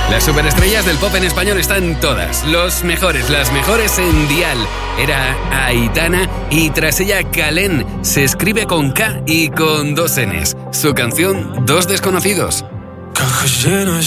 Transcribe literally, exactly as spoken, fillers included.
Las superestrellas del pop en español están todas. Los mejores, las mejores en Dial. Era Aitana y tras ella Kalén. Se escribe con K y con dos Ns. Su canción, Dos Desconocidos. Cajas llenas